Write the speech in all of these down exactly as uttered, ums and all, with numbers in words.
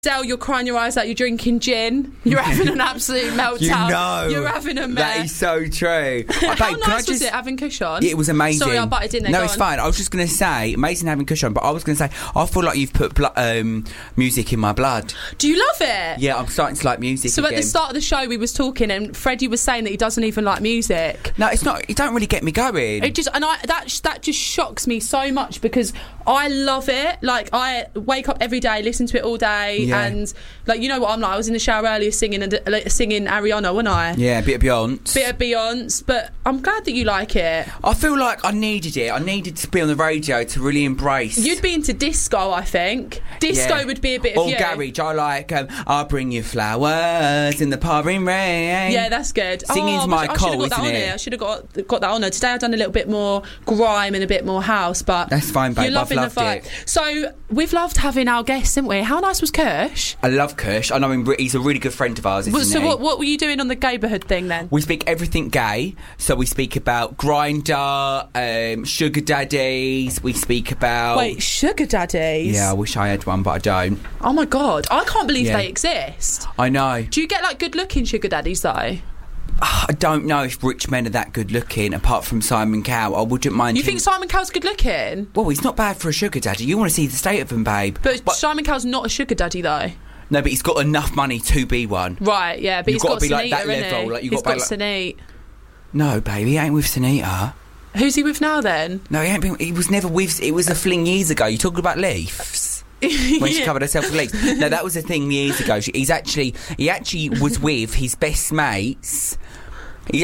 Dale, you're crying your eyes out, you're drinking gin, you're having an absolute meltdown. You know, you're having a mess. That is so true. How Babe, nice can I was just, it having cushion? It was amazing. Sorry, I butted in there. No, Go it's on. fine. I was just going to say, amazing having cushion, but I was going to say, I feel like you've put blo- um, music in my blood. Do you love it? Yeah, I'm starting to like music So again. at the start of the show, we was talking, and Freddie was saying that he doesn't even like music. No, it's not. It don't really get me going. It just and I that that just shocks me so much because I love it. Like I wake up every day, listen to it all day, Yeah. and like you know what I'm like. I was in the shower earlier singing and like, singing Ariana, wasn't I? Yeah, a bit of Beyonce. Bit of Beyonce, but I'm glad that you like it. I feel like I needed it. I needed to be on the radio to really embrace. You'd be into disco, I think. Disco Yeah. would be a bit of or you. garage. I like. Um, I'll bring you flowers in the pouring rain. Yeah, that's good. Singing's oh, my I should call, have got that isn't on it? here. I should have got got that on there. Today I've done a little bit more grime and a bit more house, but That's fine, babe. you're loving I've the loved vibe. it. So we've loved having our guests, haven't we? How nice was Kirsch? I love Kush. I know him. He's a really good friend of ours. Isn't So he? what, what were you doing on the Gayborhood thing then? We speak everything gay, so we speak about Grindr, um, sugar daddies. We speak about. Wait, sugar daddies? Yeah, I wish I had one, but I don't. Oh my god, I can't believe Yeah. they exist. I know. Do you get like good-looking sugar daddies though? I don't know if rich men are that good looking, apart from Simon Cowell. I wouldn't mind. You him. think Simon Cowell's good-looking? Well, he's not bad for a sugar daddy. You want to see the state of him, babe. But, Simon Cowell's not a sugar daddy though. No, but he's got enough money to be one. Right, yeah, but You've he's got gotta be like Sunita, that innit? level, like, you've he's gotta got be Sunita. No, baby, he ain't with Sunita. Who's he with now then? No, he ain't been. He was never with. It was a fling years ago. You talking about Leafs? When she Yeah. covered herself with leaves. No, that was a thing years ago. She, he's actually, he actually was with his best mates. Yeah,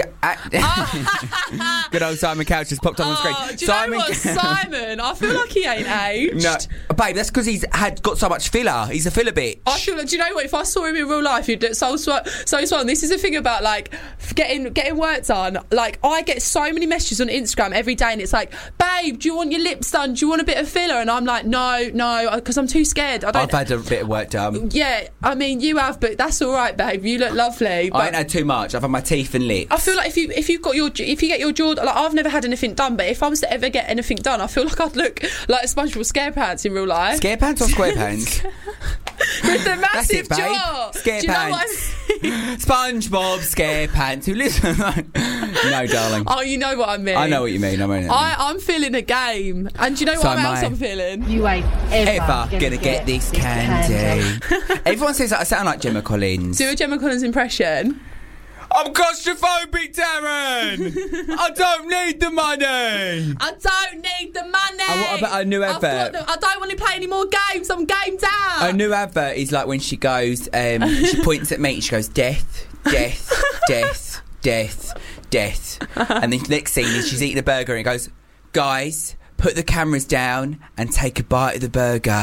uh, good old Simon Cowell just popped up on the Oh, screen. do you Simon know what, Simon? I feel like he ain't aged. No, babe, that's because he's had got so much filler. He's a filler bitch. I feel like, do you know what? If I saw him in real life, you'd look so so so swollen. This is the thing about like getting getting work done. Like I get so many messages on Instagram every day, and it's like, babe, do you want your lips done? Do you want a bit of filler? And I'm like, no, no, because I'm too scared. I don't. I've had a bit of work done. Yeah, I mean, you have, but that's all right, babe. You look lovely. But I ain't had too much. I've had my teeth and lips. I feel like if you if you've got your if you get your jaw, like I've never had anything done, but if I was to ever get anything done, I feel like I'd look like a SpongeBob SquarePants in real life. SquarePants or SquarePants? With the massive it, babe. jaw. SquarePants. Do you know what I mean? SpongeBob SquarePants. Who listen? No, darling. Oh, you know what I mean. I know what you mean. I mean. I, I'm feeling a game. And do you know So what am else I. I'm feeling? You ain't ever, Ever gonna, gonna get this candy. Everyone says that I sound like Gemma Collins. Do a Gemma Collins impression. I'm claustrophobic, Darren. I don't need the money. I don't need the money. And what about a new I've got advert? the- I don't want to play any more games. I'm gamed out. A new advert is like when she goes, um, she points at me, she goes, death, death, death, death, death. And then the next scene is she's eating a burger and it goes, guys, put the cameras down and take a bite of the burger.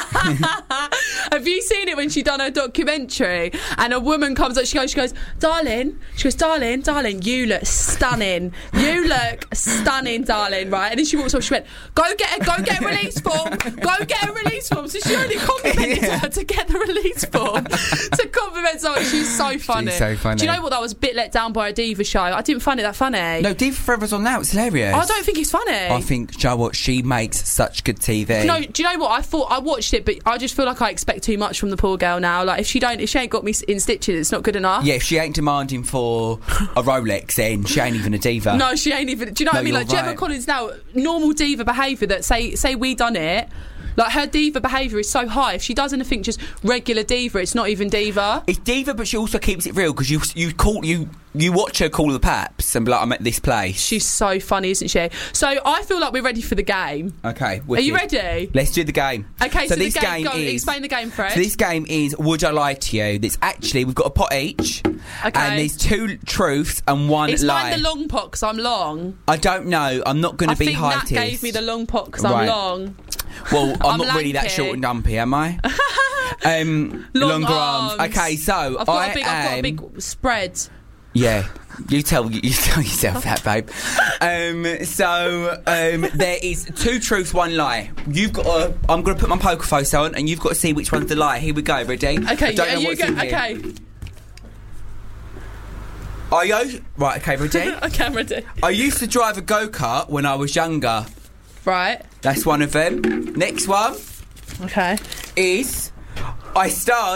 Have you seen it when she done her documentary and a woman comes up, she goes, she goes, darling, she goes, darling, darling, you look stunning. You look stunning, darling, right? And then she walks off, she went, go get a, go get a release form. Go get a release form. So she only complimented Yeah. her to get the release form. To compliment someone. She's so funny. She's so funny. Do you know what? That was a bit let down by a diva show. I didn't find it that funny. No, Diva Forever's on now, it's hilarious. I don't think it's funny. I think, do you know what, she makes such good T V. No, do you know what? I thought I watched it, but I just feel like I expect too much from the poor girl now. Like if she don't, if she ain't got me in stitches, it's not good enough. Yeah, if she ain't demanding for a Rolex, then she ain't even a diva. No, she ain't even. Do you know No, what I mean? you're Like Gemma right. Collins now, normal diva behaviour. That say say we done it. Like her diva behaviour is so high. If she does anything just regular diva, it's not even diva. It's diva, but she also keeps it real because you you call you you watch her call the paps and be like, I'm at this place. She's so funny, isn't she? So I feel like we're ready for the game. Okay, Are you wicked. ready? Let's do the game. Okay, so, this the game. go, is explain the game, Fred. so this game is Would I Lie to You? It's actually we've got a pot each, Okay. and there's two truths and one Explain lie. the long pot because I'm long. I don't know. I'm not going I to be think heightest. Nat gave me the long pot because Right. I'm long. Well, I'm, I'm not really that lanky. short and dumpy, am I? um, Long longer arms. arms. Okay, so I've got I a big. am. I've got a big spread. Yeah, you tell you tell yourself that, babe. Um, so um, there is two truths, one lie. You've got. To, I'm going to put my poker face on, and you've got to see which one's the lie. Here we go. Ready? Okay, I don't are know you what's go- in here. okay. Are you right? Okay, ready? Okay, I'm ready. I used to drive a go-kart when I was younger. Right. That's one of them. Next one Okay. is I starred